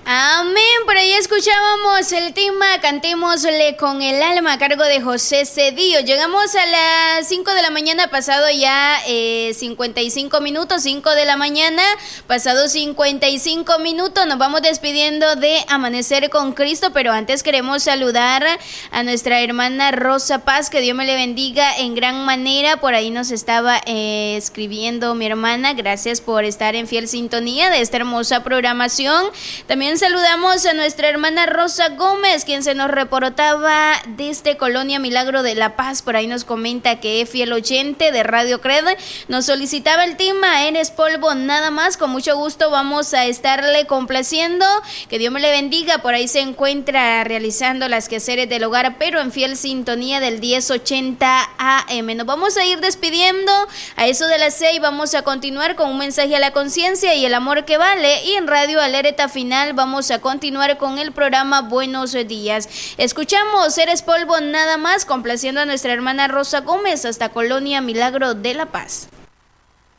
Amén, por ahí escuchábamos el tema Cantémosle con el alma a cargo de José Cedillo. Llegamos a las 5 de la mañana, pasado ya 55 minutos, 5 de la mañana, pasado 55 minutos, nos vamos despidiendo de Amanecer con Cristo, pero antes queremos saludar a nuestra hermana Rosa Paz, que Dios me le bendiga en gran manera. Por ahí nos estaba escribiendo mi hermana, gracias por estar en fiel sintonía de esta hermosa programación. También saludamos a nuestra hermana Rosa Gómez, quien se nos reportaba desde Colonia Milagro de La Paz. Por ahí nos comenta que es fiel oyente de Radio Cred. Nos solicitaba el tema Eres polvo nada más. Con mucho gusto vamos a estarle complaciendo. Que Dios me le bendiga. Por ahí se encuentra realizando las quehaceres del hogar, pero en fiel sintonía del 1080 AM. Nos vamos a ir despidiendo a eso de las 6. Vamos a continuar con un mensaje a la conciencia y el amor que vale. Y en Radio Alerta Final vamos a continuar con el programa Buenos Días. Escuchamos Eres polvo nada más, complaciendo a nuestra hermana Rosa Gómez hasta Colonia Milagro de La Paz.